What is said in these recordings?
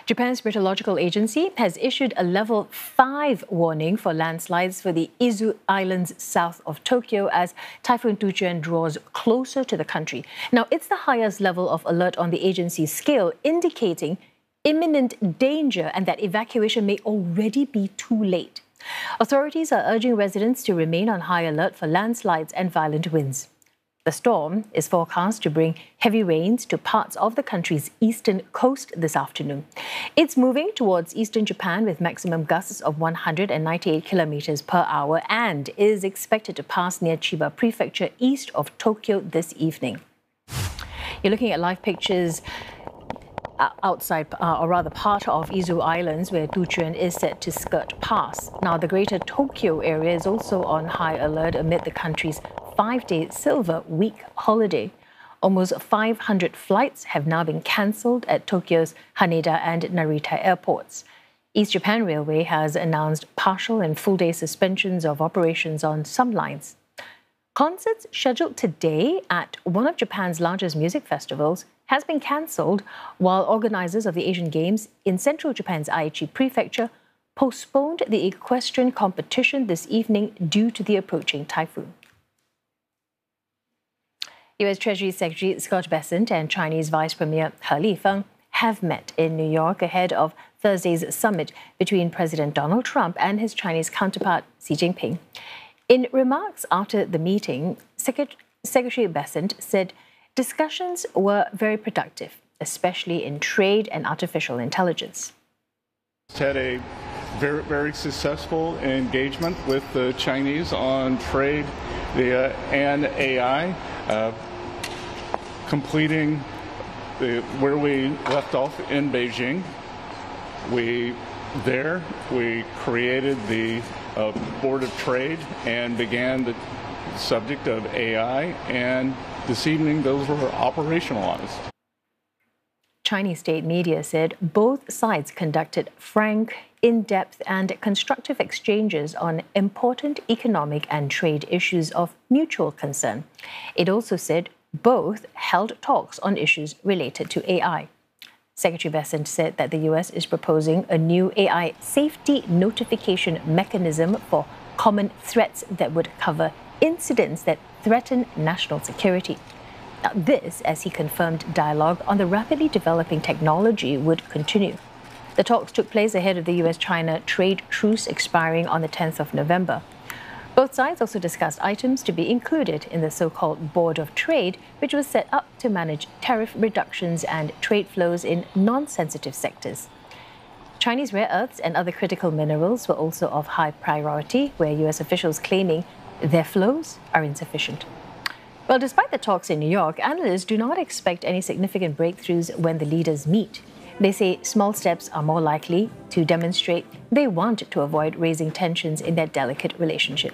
Japan's Meteorological Agency has issued a level 5 warning for landslides for the Izu Islands south of Tokyo as Typhoon Tuchuan draws closer to the country. Now, it's the highest level of alert on the agency's scale, indicating imminent danger and that evacuation may already be too late. Authorities are urging residents to remain on high alert for landslides and violent winds. The storm is forecast to bring heavy rains to parts of the country's eastern coast this afternoon. It's moving towards eastern Japan with maximum gusts of 198 kilometers per hour and is expected to pass near Chiba Prefecture east of Tokyo this evening. You're looking at live pictures outside, or rather part of Izu Islands, where Tuchuan is set to skirt past. Now, the greater Tokyo area is also on high alert amid the country's 5-day Silver Week holiday. Almost 500 flights have now been cancelled at Tokyo's Haneda and Narita airports. East Japan Railway has announced partial and full-day suspensions of operations on some lines. Concerts scheduled today at one of Japan's largest music festivals has been cancelled, while organisers of the Asian Games in central Japan's Aichi Prefecture postponed the equestrian competition this evening due to the approaching typhoon. U.S. Treasury Secretary Scott Bessent and Chinese Vice Premier He Lifeng have met in New York ahead of Thursday's summit between President Donald Trump and his Chinese counterpart Xi Jinping. In remarks after the meeting, Secretary Bessent said discussions were very productive, especially in trade and artificial intelligence. It's had a very successful engagement with the Chinese on trade and AI, completing where we left off in Beijing. We created the Board of Trade and began the subject of AI, and this evening those were operationalized. Chinese state media said both sides conducted frank, in-depth and constructive exchanges on important economic and trade issues of mutual concern. It also said both held talks on issues related to AI. Secretary Bessent said that the U.S. is proposing a new AI safety notification mechanism for common threats that would cover incidents that threaten national security. Now, this, as he confirmed, dialogue on the rapidly developing technology would continue. The talks took place ahead of the U.S.-China trade truce expiring on the 10th of November. Both sides also discussed items to be included in the so-called Board of Trade, which was set up to manage tariff reductions and trade flows in non-sensitive sectors. Chinese rare earths and other critical minerals were also of high priority, where U.S. officials claiming their flows are insufficient. Well, despite the talks in New York, analysts do not expect any significant breakthroughs when the leaders meet. They say small steps are more likely to demonstrate they want to avoid raising tensions in their delicate relationship.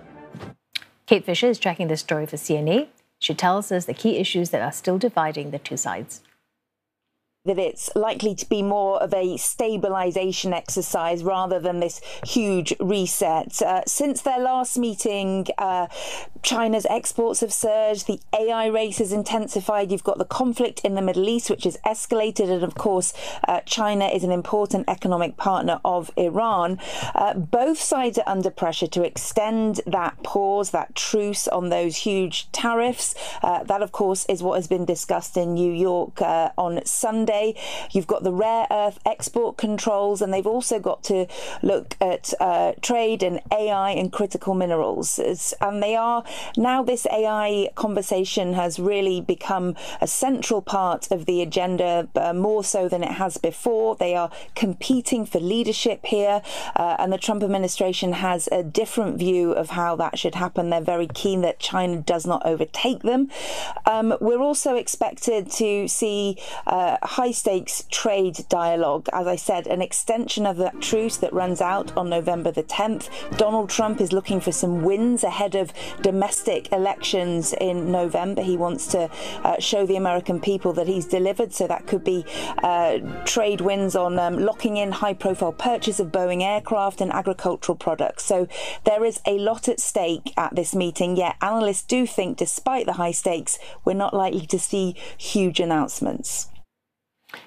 Kate Fisher is tracking this story for CNA. She tells us the key issues that are still dividing the two sides. That it's likely to be more of a stabilisation exercise rather than this huge reset. Since their last meeting, China's exports have surged, the AI race has intensified, you've got the conflict in the Middle East, which has escalated, and of course, China is an important economic partner of Iran. Both sides are under pressure to extend that pause, that truce on those huge tariffs. That, of course, is what has been discussed in New York on Sunday. You've got the rare earth export controls, and they've also got to look at trade and AI and critical minerals. And they are now, this AI conversation has really become a central part of the agenda, more so than it has before. They are competing for leadership here, and the Trump administration has a different view of how that should happen. They're very keen that China does not overtake them. We're also expected to see high-stakes trade dialogue. As I said, an extension of that truce that runs out on November the 10th. Donald Trump is looking for some wins ahead of domestic elections in November. He wants to show the American people that he's delivered, so that could be trade wins on locking in high-profile purchase of Boeing aircraft and agricultural products. So there is a lot at stake at this meeting, yet analysts do think, despite the high stakes, we're not likely to see huge announcements.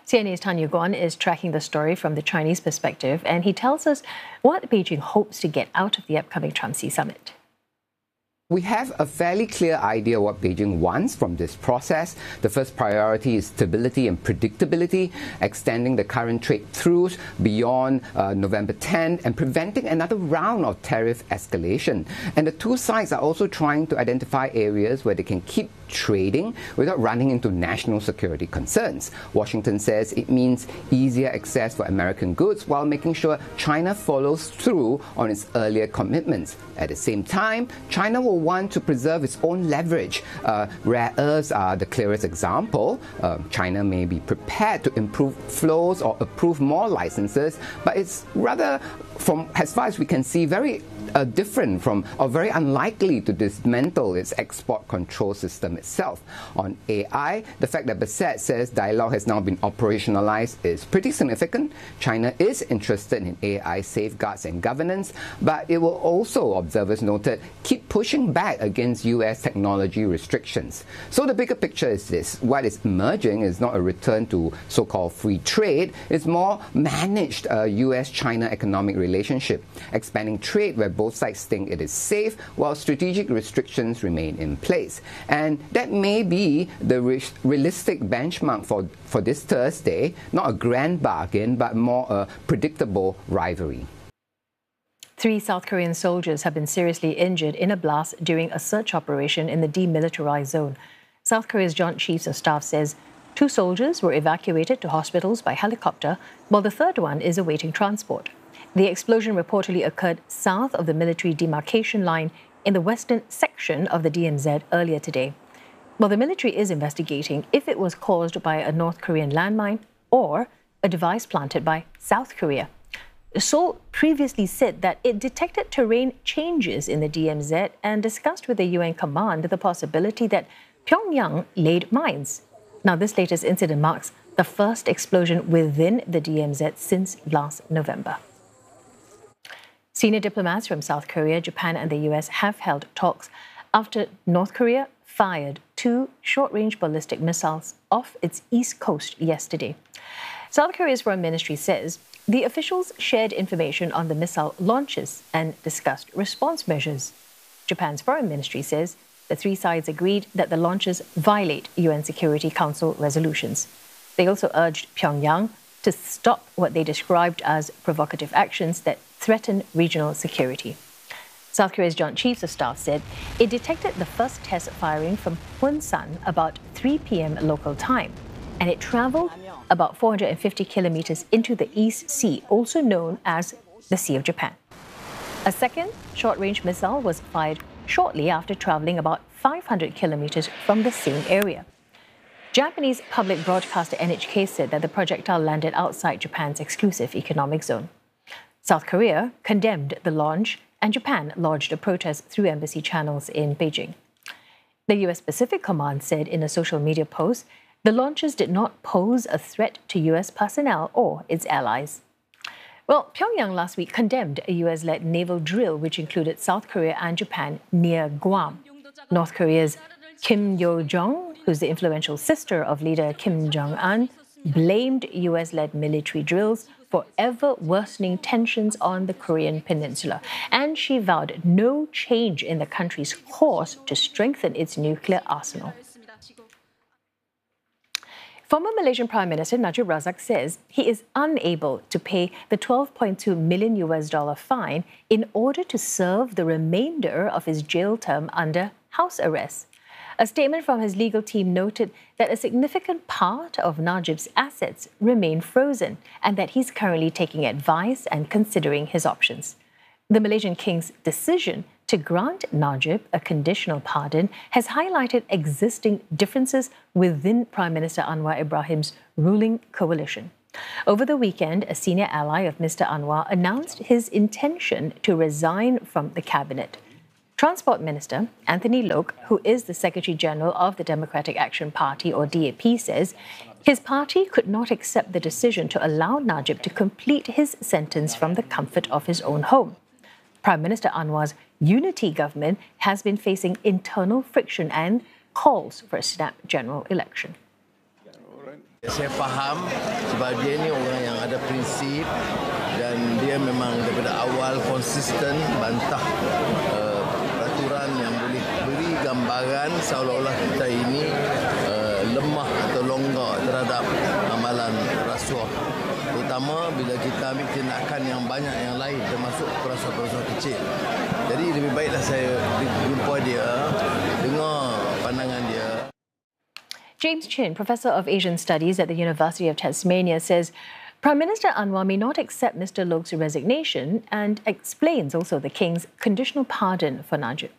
CNA's Tan Yuguan is tracking the story from the Chinese perspective, and he tells us what Beijing hopes to get out of the upcoming Trump-Xi summit. We have a fairly clear idea what Beijing wants from this process. The first priority is stability and predictability, extending the current trade truce beyond November 10 and preventing another round of tariff escalation. And the two sides are also trying to identify areas where they can keep trading without running into national security concerns. Washington says it means easier access for American goods while making sure China follows through on its earlier commitments. At the same time, China will want to preserve its own leverage. Rare earths are the clearest example. China may be prepared to improve flows or approve more licenses, but it's rather, from as far as we can see, very different from, or very unlikely to dismantle its export control system itself. On AI, the fact that Bassett says dialogue has now been operationalized is pretty significant. China is interested in AI safeguards and governance, but it will also, observers noted, keep pushing back against US technology restrictions. So the bigger picture is this: what is emerging is not a return to so-called free trade, it's more managed US-China economic relationship, expanding trade where both sides think it is safe, while strategic restrictions remain in place. And that may be the realistic benchmark for this Thursday, not a grand bargain, but more a predictable rivalry. 3 South Korean soldiers have been seriously injured in a blast during a search operation in the demilitarized zone. South Korea's Joint Chiefs of Staff says 2 soldiers were evacuated to hospitals by helicopter, while the third one is awaiting transport. The explosion reportedly occurred south of the military demarcation line in the western section of the DMZ earlier today. Well, the military is investigating if it was caused by a North Korean landmine or a device planted by South Korea. Seoul previously said that it detected terrain changes in the DMZ and discussed with the UN command the possibility that Pyongyang laid mines. Now, this latest incident marks the first explosion within the DMZ since last November. Senior diplomats from South Korea, Japan and the US have held talks after North Korea fired 2 short-range ballistic missiles off its east coast yesterday. South Korea's foreign ministry says the officials shared information on the missile launches and discussed response measures. Japan's foreign ministry says the 3 sides agreed that the launches violate UN Security Council resolutions. They also urged Pyongyang to stop what they described as provocative actions that threaten regional security. South Korea's Joint Chiefs of Staff said it detected the first test firing from Wonsan about 3 p.m. local time, and it traveled about 450 kilometers into the East Sea, also known as the Sea of Japan. A second short-range missile was fired shortly after traveling about 500 kilometers from the same area. Japanese public broadcaster NHK said that the projectile landed outside Japan's exclusive economic zone. South Korea condemned the launch, and Japan lodged a protest through embassy channels in Beijing. The US Pacific Command said in a social media post the launches did not pose a threat to US personnel or its allies. Well, Pyongyang last week condemned a US-led naval drill which included South Korea and Japan near Guam. North Korea's Kim Yo-jong, who's the influential sister of leader Kim Jong-un, blamed US-led military drills for ever-worsening tensions on the Korean peninsula, and she vowed no change in the country's course to strengthen its nuclear arsenal. Former Malaysian Prime Minister Najib Razak says he is unable to pay the $12.2 million fine in order to serve the remainder of his jail term under house arrest. A statement from his legal team noted that a significant part of Najib's assets remain frozen and that he's currently taking advice and considering his options. The Malaysian king's decision to grant Najib a conditional pardon has highlighted existing differences within Prime Minister Anwar Ibrahim's ruling coalition. Over the weekend, a senior ally of Mr. Anwar announced his intention to resign from the cabinet. Transport Minister Anthony Loke, who is the Secretary General of the Democratic Action Party, or DAP, says his party could not accept the decision to allow Najib to complete his sentence from the comfort of his own home. Prime Minister Anwar's unity government has been facing internal friction and calls for a snap general election. Saya faham sebab dia ni orang yang ada prinsip dan dia memang daripada awal konsisten bantah peraturan yang boleh beri gambaran seolah-olah kita ini lemah atau longgar terhadap amalan rasuah. Terutama bila kita ambil tindakan yang banyak yang lain termasuk rasuah-rasuah kecil. Jadi lebih baiklah saya jumpa dia, dengar pandangan dia. James Chin, Professor of Asian Studies at the University of Tasmania, says Prime Minister Anwar may not accept Mr. Lok's resignation and explains also the King's conditional pardon for Najib.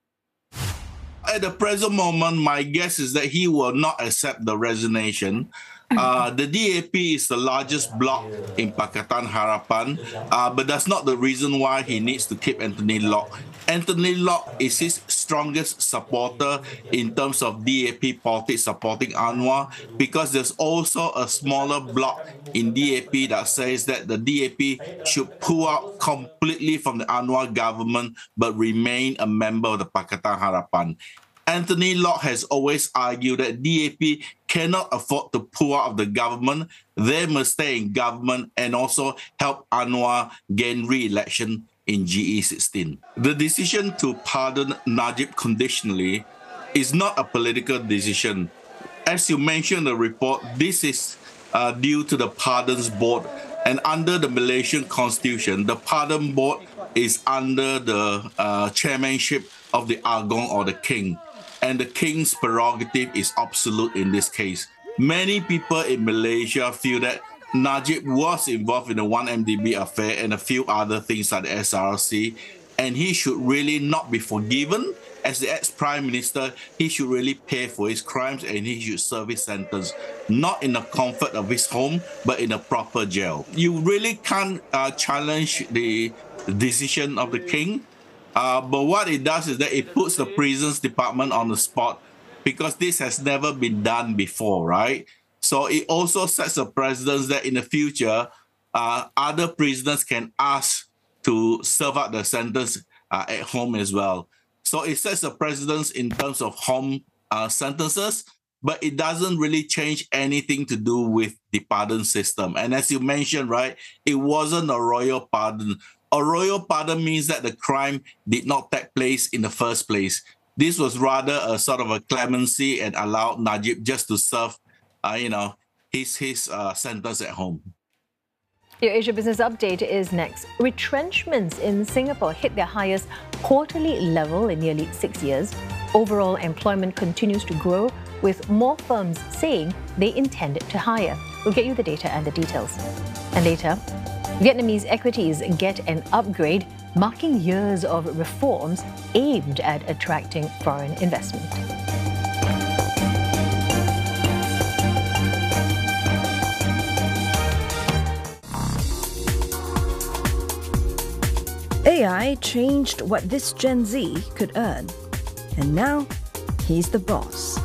At the present moment, my guess is that he will not accept the resignation. The DAP is the largest bloc in Pakatan Harapan, but that's not the reason why he needs to keep Anthony Lok. Anthony Lok is his strongest supporter in terms of DAP politics supporting Anwar, because there's also a smaller bloc in DAP that says that the DAP should pull out completely from the Anwar government but remain a member of the Pakatan Harapan. Anthony Lok has always argued that DAP cannot afford to pull out of the government. They must stay in government and also help Anwar gain re-election in GE16. The decision to pardon Najib conditionally is not a political decision. As you mentioned in the report, this is due to the Pardons Board. And under the Malaysian Constitution, the Pardon Board is under the chairmanship of the Agong or the King. And the King's prerogative is absolute in this case. Many people in Malaysia feel that Najib was involved in the 1MDB affair and a few other things like the SRC, and he should really not be forgiven. As the ex-Prime Minister, he should really pay for his crimes and he should serve his sentence, not in the comfort of his home, but in a proper jail. You really can't challenge the decision of the King. But what it does is that it puts the prisons department on the spot, because this has never been done before, right? So it also sets a precedent that in the future, other prisoners can ask to serve out the sentence at home as well. So it sets a precedent in terms of home sentences, but it doesn't really change anything to do with the pardon system. And as you mentioned, right, it wasn't a royal pardon. A royal pardon means that the crime did not take place in the first place. This was rather a sort of a clemency and allowed Najib just to serve, his sentence at home. Your Asia Business Update is next. Retrenchments in Singapore hit their highest quarterly level in nearly 6 years. Overall employment continues to grow, with more firms saying they intend to hire. We'll get you the data and the details. And later, Vietnamese equities get an upgrade, marking years of reforms aimed at attracting foreign investment. AI changed what this Gen Z could earn, and now he's the boss.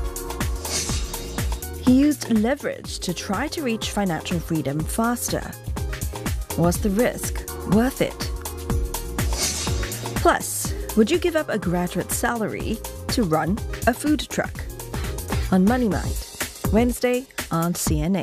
He used leverage to try to reach financial freedom faster. Was the risk worth it? Plus, would you give up a graduate salary to run a food truck? On Money Mind, Wednesday on CNA.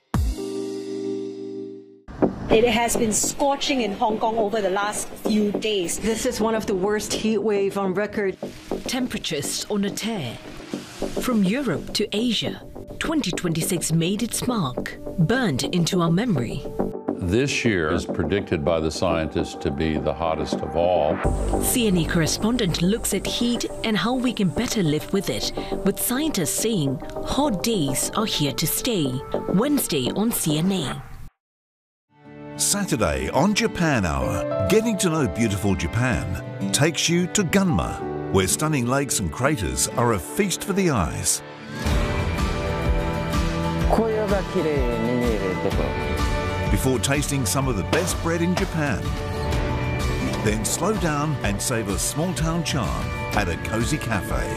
It has been scorching in Hong Kong over the last few days. This is one of the worst heat waves on record. Temperatures on a tear. From Europe to Asia, 2026 made its mark, burned into our memory. This year is predicted by the scientists to be the hottest of all. CNA correspondent looks at heat and how we can better live with it, with scientists saying hot days are here to stay. Wednesday on CNA. Saturday on Japan Hour, getting to know beautiful Japan takes you to Gunma, where stunning lakes and craters are a feast for the eyes. Before tasting some of the best bread in Japan. Then slow down and savour small town charm at a cozy cafe.